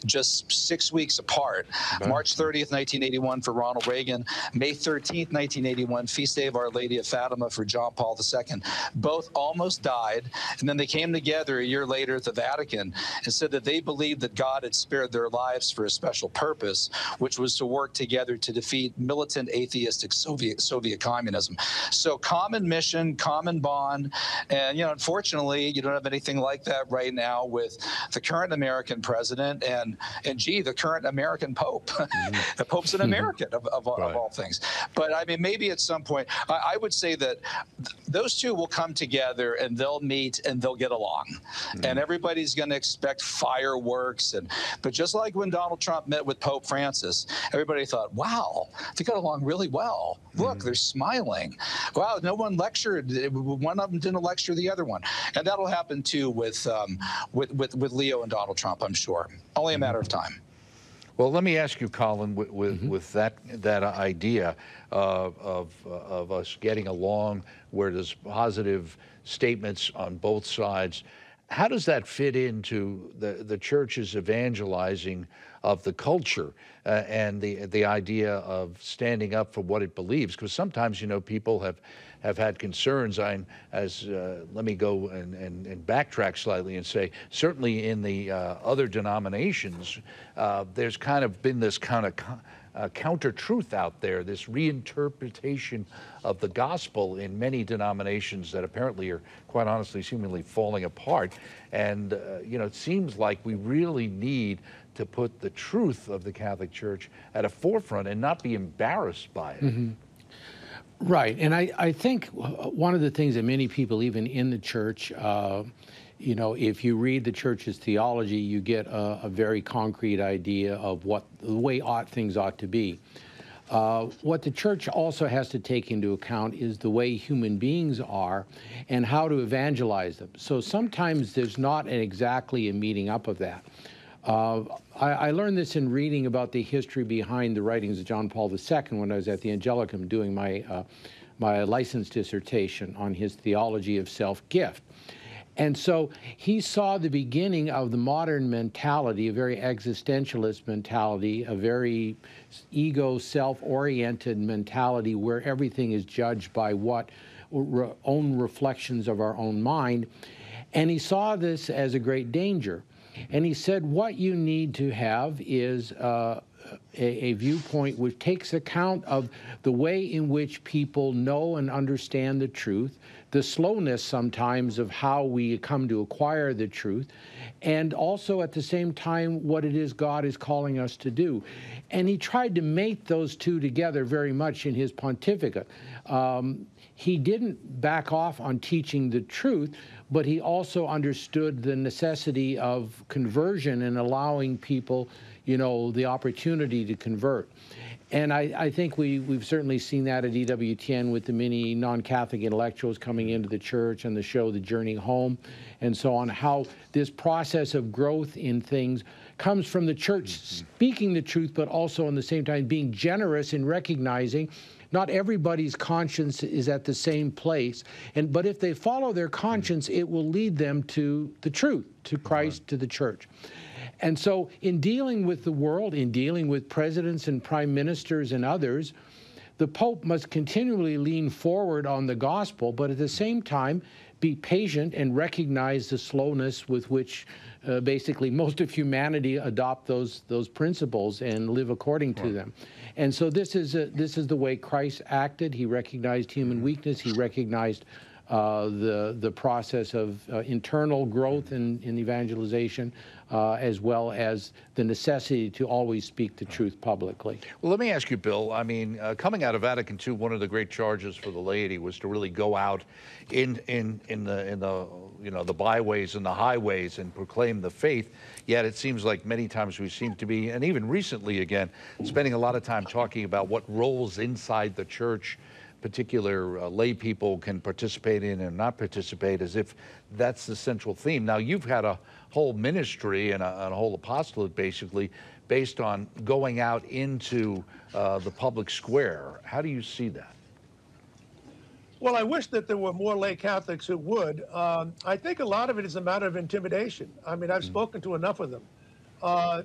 just 6 weeks apart. Okay. March 30th, 1981 for Ronald Reagan. May 13th, 1981, Feast Day of Our Lady of Fatima for John Paul II. Both almost died, and then they came together a year later at the Vatican and said that they believed that God had spared their lives for a special purpose, which was to work together to defeat militant atheistic Soviet communism. So common mission, common bond, and unfortunately, you don't have anything like that right now with the current American president and gee, the current American Pope. The Pope's an American of all things. But I mean, maybe at some point, I would say that those two will come together and they'll meet and they'll get along. And everybody's going to expect fireworks. But just like when Donald Trump met with Pope Francis, everybody thought, wow, they got along really well. Look, they're smiling. Wow, no one lectured. One of them didn't lecture the other one. And that'll happen too with Leo and Donald Trump, I'm sure. Only a matter of time. Well, let me ask you, Colin, with that idea of us getting along, where there's positive statements on both sides, how does that fit into the church's evangelizing of the culture and the idea of standing up for what it believes? Because sometimes, people have had concerns. Let me go and backtrack slightly and say, certainly in the other denominations, there's kind of been this kind of counter-truth out there, this reinterpretation of the gospel in many denominations that apparently are, quite honestly, seemingly falling apart. And, it seems like we really need to put the truth of the Catholic Church at a forefront and not be embarrassed by it. Right. And I think one of the things that many people, even in the church, if you read the church's theology, you get a very concrete idea of what the way things ought to be. What the church also has to take into account is the way human beings are and how to evangelize them. So sometimes there's not exactly a meeting up of that. I learned this in reading about the history behind the writings of John Paul II when I was at the Angelicum doing my license dissertation on his theology of self-gift. And so he saw the beginning of the modern mentality, a very existentialist mentality, a very ego, self-oriented mentality where everything is judged by what own reflections of our own mind. And he saw this as a great danger. And he said, what you need to have is a viewpoint which takes account of the way in which people know and understand the truth, the slowness sometimes of how we come to acquire the truth, and also at the same time what it is God is calling us to do. And he tried to mate those two together very much in his pontificate. He didn't back off on teaching the truth, but he also understood the necessity of conversion and allowing people, the opportunity to convert. And I think we've certainly seen that at EWTN with the many non-Catholic intellectuals coming into the church and the show The Journey Home and so on, how this process of growth in things comes from the church speaking the truth, but also at the same time being generous in recognizing not everybody's conscience is at the same place, but if they follow their conscience, it will lead them to the truth, to Christ, to the church. And so in dealing with the world, in dealing with presidents and prime ministers and others, the Pope must continually lean forward on the gospel, but at the same time be patient and recognize the slowness with which basically most of humanity adopt those principles and live according to them. And so this is the way Christ acted. He recognized human weakness. He recognized the process of internal growth in evangelization, as well as the necessity to always speak the truth publicly. Well, let me ask you, Bill. I mean, coming out of Vatican II, one of the great charges for the laity was to really go out in the byways and the highways and proclaim the faith. Yet it seems like many times we seem to be, and even recently again, spending a lot of time talking about what roles inside the church particular lay people can participate in and not participate, as if that's the central theme. Now, you've had a whole ministry and a whole apostolate basically based on going out into the public square. How do you see that? Well, I wish that there were more lay Catholics who would. I think a lot of it is a matter of intimidation. I mean, I've spoken to enough of them.